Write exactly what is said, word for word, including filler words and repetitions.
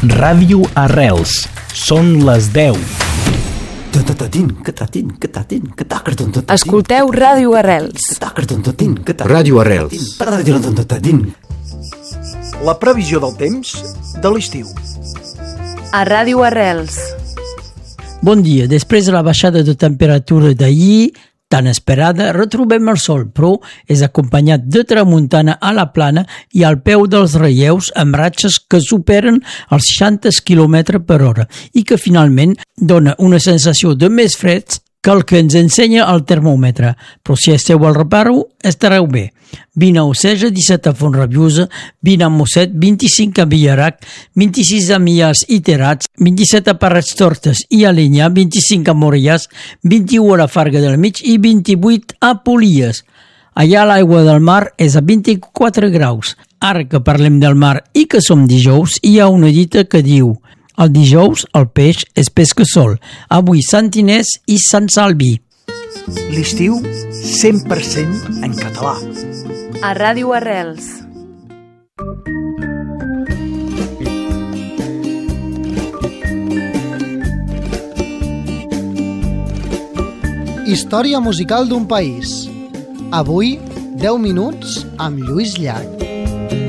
Ràdio Arrels. Són les deu. Escolteu Ràdio Arrels. Ràdio Arrels. La previsió del temps de l'estiu. A Ràdio Arrels. Bon dia. Després de la baixada de temperatura d'ahir, tan esperada, retrobem el sol, però és acompanyat de tramuntana a la plana i al peu dels relleus amb ratxes que superen els seixanta quilòmetres per hora i que finalment dona una sensació de més freds que el que ens ensenya el termòmetre. Però si esteu al reparo, estareu bé. vint a Oceja, disset a Font-Rabiosa, vint a Mosset, vint-i-cinc a Villarac, vint-i-sis a Millars i Terats, vint-i-set a Parets Tortes i a Linyà, vint-i-cinc a Morellàs, vint-i-u a la Farga del Mig i vint-i-vuit a Polies. Allà l'aigua del mar és a vint-i-quatre graus. Ara que parlem del mar i que som dijous, hi ha una dita que diu: el dijous el peix es pesca sol. Avui Sant Inés i Sant Salvi. L'estiu cent per cent en català. A Ràdio Arrels. Història musical d'un país. Avui, deu minuts amb Lluís Llach.